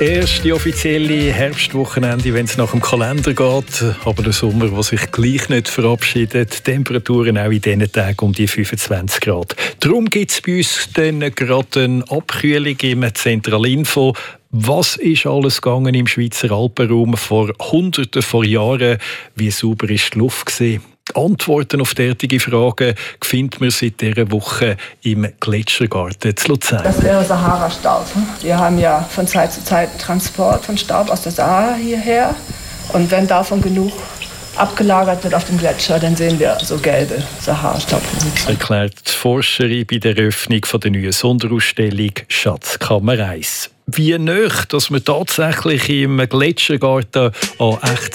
erste offizielle Herbstwochenende, wenn es nach dem Kalender geht. Aber der Sommer, der sich gleich nicht verabschiedet. Temperaturen auch in diesen Tagen um die 25 Grad. Darum gibt es bei uns dann gerade eine Abkühlung im Zentralinfo. Was ist alles gegangen im Schweizer Alpenraum vor Hunderten von Jahren? Wie sauber ist die Luft gewesen? Die Antworten auf derartige Fragen findet man seit dieser Woche im Gletschergarten zu Luzern. Das wäre Sahara-Staub. Wir haben ja von Zeit zu Zeit Transport von Staub aus der Sahara hierher. Und wenn davon genug abgelagert wird auf dem Gletscher, dann sehen wir so gelbe Sahara-Staub. Erklärt die Forscherin bei der Eröffnung der neuen Sonderausstellung Schatzkammer 1. Wie nahe, dass man tatsächlich im Gletschergarten an echt